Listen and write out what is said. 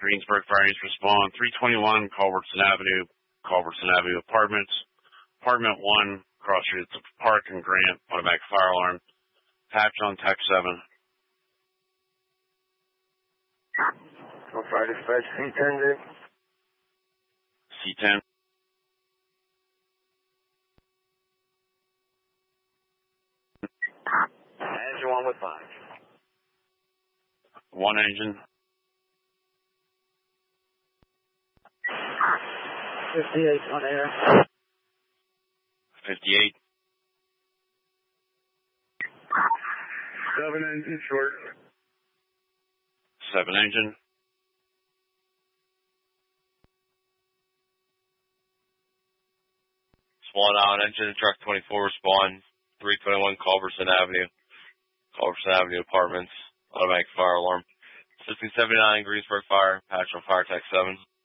Greensburg Fire Needs respond. 321 Culbertson Avenue Apartments. Apartment 1, cross streets of Park and Grant, automatic fire alarm. Patch on Tech 7. What fire dispatch? C10, dude? C10. Engine 1 with 5. 1 engine. 58 on air. 58. 7 engine short. 7 engine. Swan out, engine, truck 24, respond. 321 Culbertson Avenue Apartments, automatic fire alarm. 1679 Greensburg Fire, patch on Fire Tech 7.